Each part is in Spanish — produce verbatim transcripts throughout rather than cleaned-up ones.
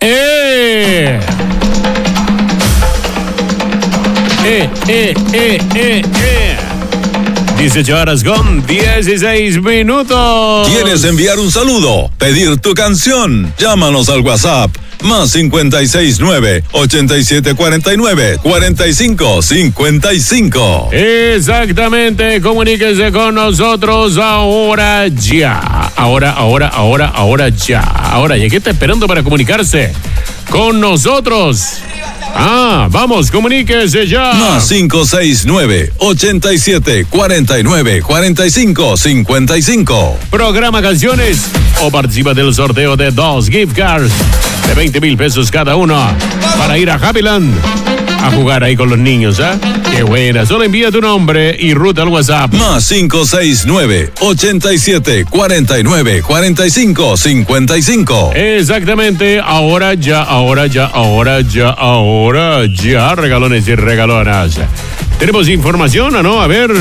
¡Eh! ¡Eh, eh, eh, eh, eh! dieciocho horas con dieciséis minutos. ¿Quieres enviar un saludo? ¿Pedir tu canción? Llámanos al WhatsApp. Más cincuenta y seis nueve, ochenta y siete cuarenta y nueve, cuarenta y cinco cincuenta y cinco. Exactamente, comuníquese con nosotros ahora ya. Ahora, ahora, ahora, ahora ya. Ahora, ¿y qué está esperando para comunicarse con nosotros? Ah, vamos, comuníquese ya. Más cinco seis nueve, ochenta y siete cuarenta y nueve, cuarenta y cinco cincuenta y cinco. Programa canciones o participa del sorteo de dos gift cards de veinte mil pesos cada uno para ir a Happyland a jugar ahí con los niños, ¿ah? ¿eh? Qué buena. Solo envía tu nombre y ruta al WhatsApp. Más cinco seis nueve, ochenta y siete cuarenta y nueve, cuarenta y cinco cincuenta y cinco. Exactamente. Ahora ya, ahora ya, ahora ya, ahora ya. Regalones y regalonas. ¿Tenemos información o no? A ver.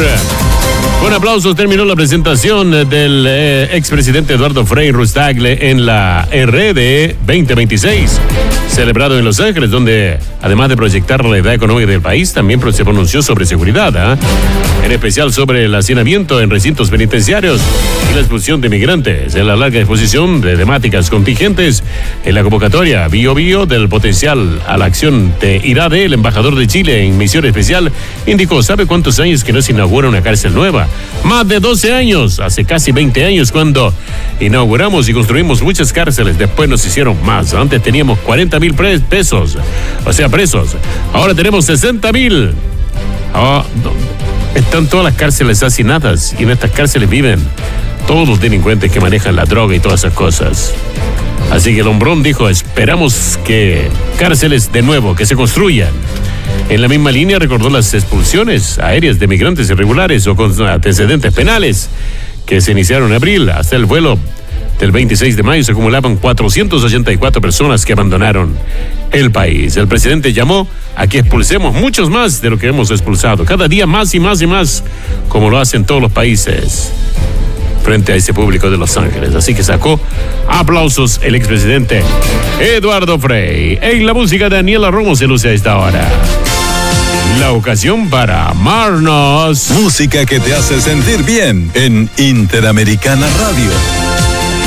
Con aplausos terminó la presentación del eh, expresidente Eduardo Frei Ruiz-Tagle en la R D veinte veintiséis, celebrado en Los Ángeles, donde además de proyectar la edad económica del país, también se pronunció sobre seguridad, ¿eh? en especial sobre el hacinamiento en recintos penitenciarios y la expulsión de migrantes. En la larga exposición de temáticas contingentes en la convocatoria Bio Bio del potencial a la acción de Irade, el embajador de Chile en misión especial indicó: ¿sabe cuántos años que no se inaugura una cárcel nueva? Más de doce años, hace casi veinte años cuando inauguramos y construimos muchas cárceles, después nos hicieron más. Antes teníamos cuarenta mil pesos, o sea, presos. Ahora tenemos sesenta mil. Oh, están todas las cárceles hacinadas y en estas cárceles viven todos los delincuentes que manejan la droga y todas esas cosas. Así que el hombrón dijo: esperamos que cárceles de nuevo, que se construyan. En la misma línea recordó las expulsiones aéreas de migrantes irregulares o con antecedentes penales que se iniciaron en abril. Hasta el vuelo del veintiséis de mayo se acumulaban cuatrocientas ochenta y cuatro personas que abandonaron el país. El presidente llamó a que expulsemos muchos más de lo que hemos expulsado, cada día más y más y más, como lo hacen todos los países frente a ese público de Los Ángeles. Así que sacó aplausos el expresidente Eduardo Frei. En la música, Daniela Romo se luce a esta hora. La ocasión para amarnos. Música que te hace sentir bien en Interamericana Radio.